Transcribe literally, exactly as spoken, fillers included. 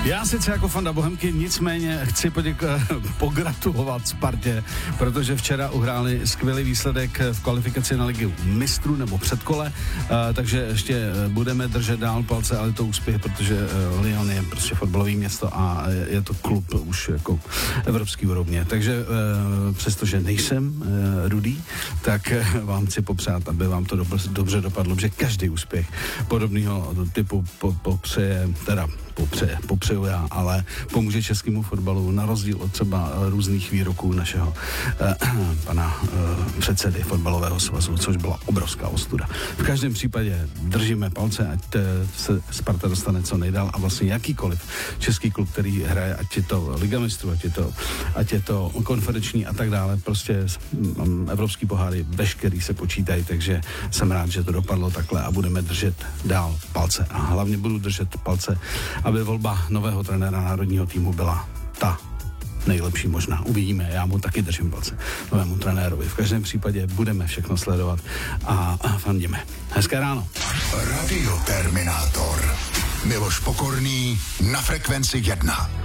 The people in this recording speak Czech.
Já sice jako fanda Bohemky, nicméně chci poděk- pogratulovat Spartě, protože včera uhráli skvělý výsledek v kvalifikaci na ligu mistrů nebo předkole, uh, takže ještě budeme držet dál palce, ale to úspěch, protože uh, Lyon je prostě fotbalový město a je to klub už jako evropský úrovně. Takže uh, přestože nejsem uh, rudý, tak uh, vám chci popřát, aby vám to dobře, dobře dopadlo, že každý úspěch podobného typu po, popřeje, teda popřeje, popřeju já, ale pomůže českému fotbalu na rozdíl od třeba různých výroků našeho eh, pana eh, předsedy fotbalového svazu, což byla obrovská ostuda. V každém případě držíme palce, ať te, se Sparta dostane co nejdál a vlastně jakýkoliv český klub, který hraje, ať je to Liga mistrů, ať je to, ať je to konferenční a tak dále, prostě um, evropský poháry veškerý se počítají, takže jsem rád, že to dopadlo takhle a budeme držet dál palce a hlavně budu držet palce, aby volba nového trenéra národního týmu byla ta nejlepší možná. Uvidíme, já mu taky držím palce, novému trenérovi. V každém případě budeme všechno sledovat a, a fandíme. Hezké ráno. Radio Terminátor. Miloš Pokorný na frekvenci jedna.